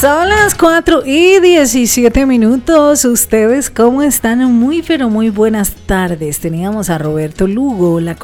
Son las 4:17. ¿Ustedes cómo están? Muy, pero muy buenas tardes. Teníamos a Roberto Lugo, la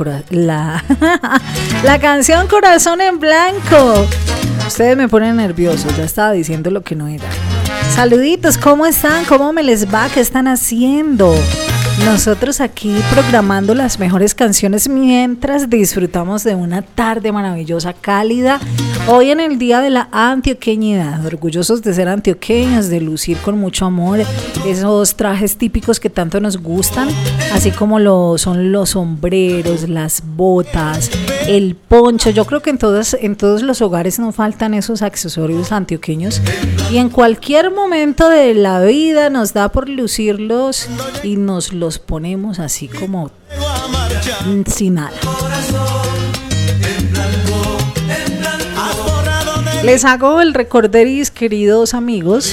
canción Corazón en Blanco. Ustedes me ponen nervioso, ya estaba diciendo lo que no era. Saluditos, ¿cómo están? ¿Cómo me les va? ¿Qué están haciendo? Nosotros aquí programando las mejores canciones mientras disfrutamos de una tarde maravillosa, cálida. Hoy en el Día de la Antioqueñidad, orgullosos de ser antioqueños, de lucir con mucho amor esos trajes típicos que tanto nos gustan, así como son los sombreros, las botas, el poncho. Yo creo que en todos los hogares no faltan esos accesorios antioqueños y en cualquier momento de la vida nos da por lucirlos y nos los ponemos así como sin nada. Les hago el recorderis, queridos amigos,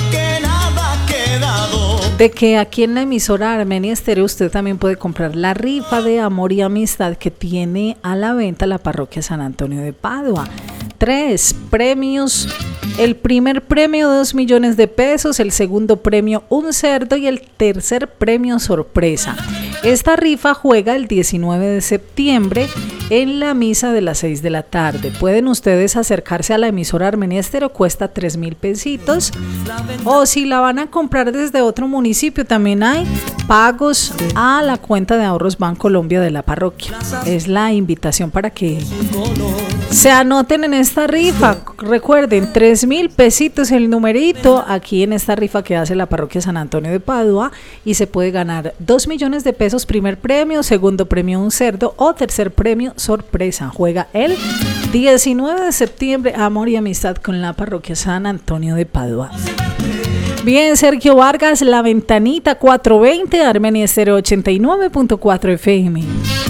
de que aquí en la emisora Armenia Estéreo usted también puede comprar la rifa de amor y amistad que tiene a la venta la parroquia San Antonio de Padua. 3 premios. El primer premio 2 millones de pesos, el segundo premio un cerdo y el tercer premio sorpresa. Esta rifa juega el 19 de septiembre en la misa de las 6 de la tarde. Pueden ustedes acercarse a la emisora Armenia Estéreo, cuesta 3,000 pesitos. O si la van a comprar desde otro municipio, también hay pagos a la cuenta de ahorros Bancolombia de la parroquia. Es la invitación para que se anoten en esta rifa. Recuerden, 3,000 pesitos el numerito aquí en esta rifa que hace la parroquia San Antonio de Padua y se puede ganar 2 millones de pesos primer premio, segundo premio un cerdo o tercer premio sorpresa. Juega el 19 de septiembre, amor y amistad con la parroquia San Antonio de Padua. Bien, Sergio Vargas, La Ventanita 420, Armenia Estéreo 89.4 FM.